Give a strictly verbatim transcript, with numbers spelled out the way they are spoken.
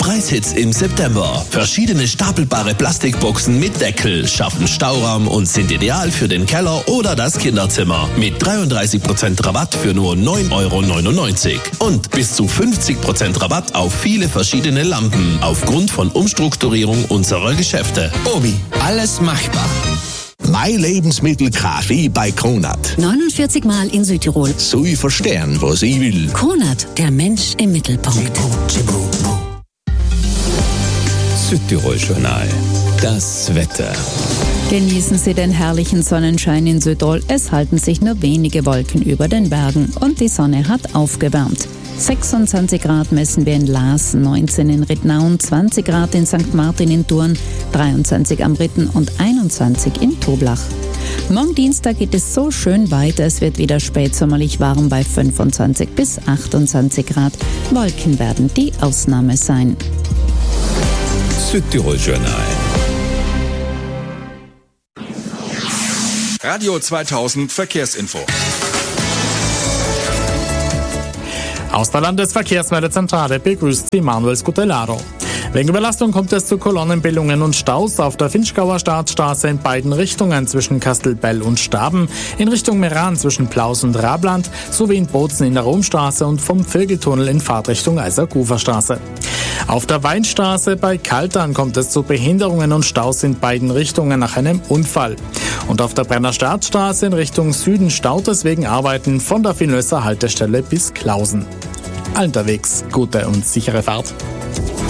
Preishits im September. Verschiedene stapelbare Plastikboxen mit Deckel schaffen Stauraum und sind ideal für den Keller oder das Kinderzimmer. Mit dreiunddreißig Prozent Rabatt für nur neun Euro neunundneunzig. Und bis zu fünfzig Prozent Rabatt auf viele verschiedene Lampen aufgrund von Umstrukturierung unserer Geschäfte. Obi, alles machbar. Mein Lebensmittel Kaffee bei Kronat. neunundvierzig Mal in Südtirol. So ich verstehen, was ich will. Kronat, der Mensch im Mittelpunkt. Südtirol-Journal. Das Wetter. Genießen Sie den herrlichen Sonnenschein in Südtirol. Es halten sich nur wenige Wolken über den Bergen und die Sonne hat aufgewärmt. sechsundzwanzig Grad messen wir in Laas, neunzehn in Rittnauen, zwanzig Grad in Sankt Martin in Thurn, dreiundzwanzig am Ritten und einundzwanzig in Toblach. Morgen Dienstag geht es so schön weiter. Es wird wieder spätsommerlich warm bei fünfundzwanzig bis achtundzwanzig Grad. Wolken werden die Ausnahme sein. Südtirol-Journal. Radio zweitausend Verkehrsinfo. Aus der Landesverkehrsmeldezentrale begrüßt Sie Manuel Scutellaro. Wegen Überlastung kommt es zu Kolonnenbildungen und Staus auf der Finchgauer Staatsstraße in beiden Richtungen zwischen Kastelbell und Staben, in Richtung Meran zwischen Plaus und Rabland sowie in Bozen in der Romstraße und vom Vögeltunnel in Fahrtrichtung Eiserguferstraße. Auf der Weinstraße bei Kaltern kommt es zu Behinderungen und Staus in beiden Richtungen nach einem Unfall. Und auf der Brenner Staatsstraße in Richtung Süden staut es wegen Arbeiten von der Vinösser Haltestelle bis Klausen. Unterwegs gute und sichere Fahrt.